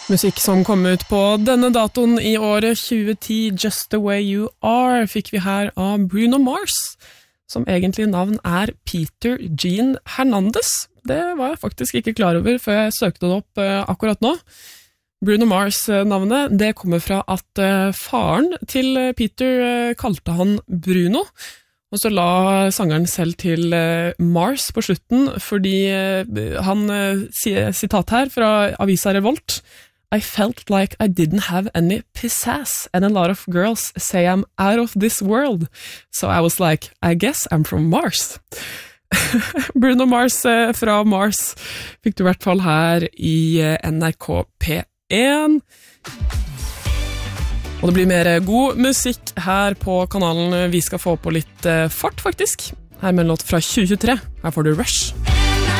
Musikk som kom ut på denne datoen i året 2010, Just the Way You Are, fikk vi her av Bruno Mars, som egentlig navn er Peter Gene Hernandez. Det var jeg faktisk ikke klar over før jeg søkte det opp akkurat nå. Bruno Mars-navnet, det kommer fra at faren til Peter kalte han Bruno, og så la sangeren selv til Mars på slutten, fordi han sier sitat her fra Avisa Revolt: I felt like I didn't have any pizzazz, and a lot of girls say I'm out of this world. So I was like, I guess I'm from Mars. Bruno Mars fra Mars fikk du I hvert fall her i NRK P1. Og det blir mer god musikk her på kanalen. Vi skal få på litt fart, faktisk. Her med en låt fra 2023. Her får du Rush.